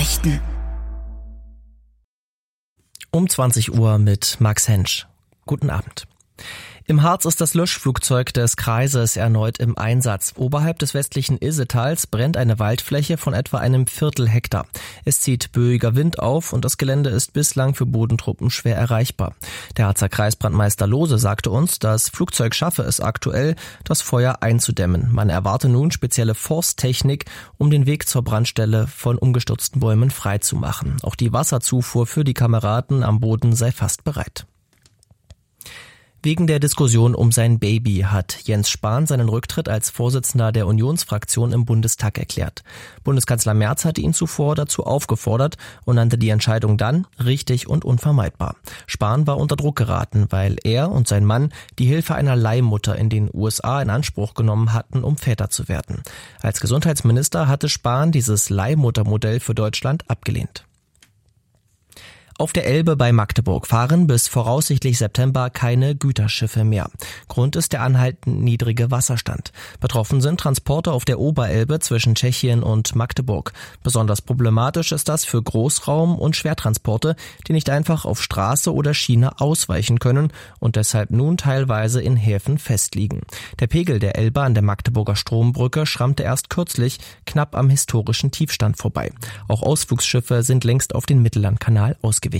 Nachrichten. Um 20 Uhr mit Max Hensch. Guten Abend. Im Harz ist das Löschflugzeug des Kreises erneut im Einsatz. Oberhalb des westlichen Ilsetals brennt eine Waldfläche von etwa einem Viertel-Hektar. Es zieht böiger Wind auf und das Gelände ist bislang für Bodentruppen schwer erreichbar. Der Harzer Kreisbrandmeister Lohse sagte uns, das Flugzeug schaffe es aktuell, das Feuer einzudämmen. Man erwarte nun spezielle Forsttechnik, um den Weg zur Brandstelle von umgestürzten Bäumen freizumachen. Auch die Wasserzufuhr für die Kameraden am Boden sei fast bereit. Wegen der Diskussion um sein Baby hat Jens Spahn seinen Rücktritt als Vorsitzender der Unionsfraktion im Bundestag erklärt. Bundeskanzler Merz hatte ihn zuvor dazu aufgefordert und nannte die Entscheidung dann richtig und unvermeidbar. Spahn war unter Druck geraten, weil er und sein Mann die Hilfe einer Leihmutter in den USA in Anspruch genommen hatten, um Väter zu werden. Als Gesundheitsminister hatte Spahn dieses Leihmuttermodell für Deutschland abgelehnt. Auf der Elbe bei Magdeburg fahren bis voraussichtlich September keine Güterschiffe mehr. Grund ist der anhaltend niedrige Wasserstand. Betroffen sind Transporte auf der Oberelbe zwischen Tschechien und Magdeburg. Besonders problematisch ist das für Großraum- und Schwertransporte, die nicht einfach auf Straße oder Schiene ausweichen können und deshalb nun teilweise in Häfen festliegen. Der Pegel der Elbe an der Magdeburger Strombrücke schrammte erst kürzlich knapp am historischen Tiefstand vorbei. Auch Ausflugsschiffe sind längst auf den Mittellandkanal ausgewichen.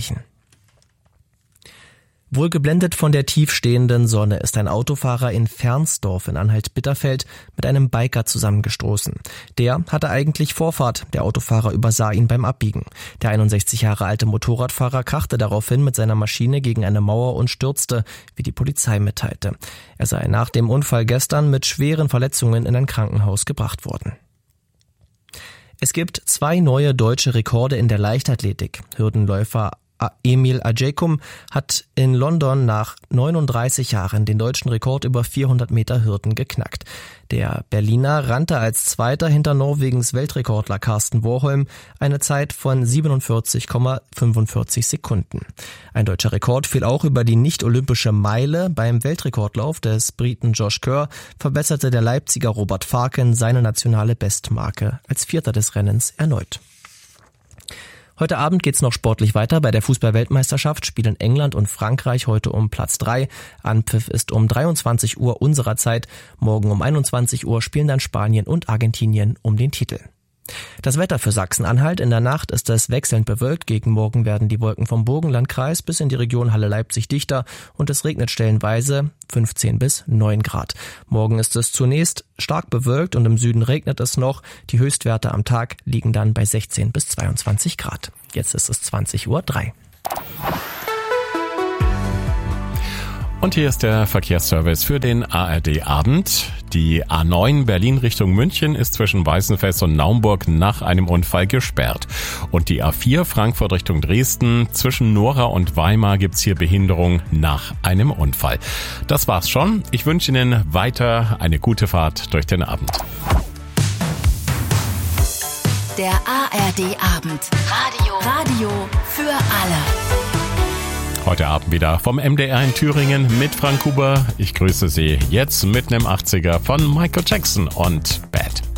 Wohl geblendet von der tiefstehenden Sonne ist ein Autofahrer in Fernsdorf in Anhalt-Bitterfeld mit einem Biker zusammengestoßen. Der hatte eigentlich Vorfahrt, der Autofahrer übersah ihn beim Abbiegen. Der 61 Jahre alte Motorradfahrer krachte daraufhin mit seiner Maschine gegen eine Mauer und stürzte, wie die Polizei mitteilte. Er sei nach dem Unfall gestern mit schweren Verletzungen in ein Krankenhaus gebracht worden. Es gibt 2 neue deutsche Rekorde in der Leichtathletik. Hürdenläufer Emil Ajaykum hat in London nach 39 Jahren den deutschen Rekord über 400 Meter Hürden geknackt. Der Berliner rannte als Zweiter hinter Norwegens Weltrekordler Carsten Warholm eine Zeit von 47,45 Sekunden. Ein deutscher Rekord fiel auch über die nicht-olympische Meile. Beim Weltrekordlauf des Briten Josh Kerr verbesserte der Leipziger Robert Farken seine nationale Bestmarke als Vierter des Rennens erneut. Heute Abend geht's noch sportlich weiter. Bei der Fußball-Weltmeisterschaft spielen England und Frankreich heute um Platz 3. Anpfiff ist um 23 Uhr unserer Zeit. Morgen um 21 Uhr spielen dann Spanien und Argentinien um den Titel. Das Wetter für Sachsen-Anhalt: In der Nacht ist es wechselnd bewölkt. Gegen Morgen werden die Wolken vom Burgenlandkreis bis in die Region Halle-Leipzig dichter und es regnet stellenweise 15 bis 9 Grad. Morgen ist es zunächst stark bewölkt und im Süden regnet es noch. Die Höchstwerte am Tag liegen dann bei 16 bis 22 Grad. Jetzt ist es 20:03 Uhr. Und hier ist der Verkehrsservice für den ARD-Abend. Die A9 Berlin Richtung München ist zwischen Weißenfels und Naumburg nach einem Unfall gesperrt. Und die A4 Frankfurt Richtung Dresden zwischen Nora und Weimar gibt's hier Behinderung nach einem Unfall. Das war's schon. Ich wünsche Ihnen weiter eine gute Fahrt durch den Abend. Der ARD-Abend. Radio für alle. Heute Abend wieder vom MDR in Thüringen mit Frank Huber. Ich grüße Sie jetzt mitten im 80er von Michael Jackson und Bad.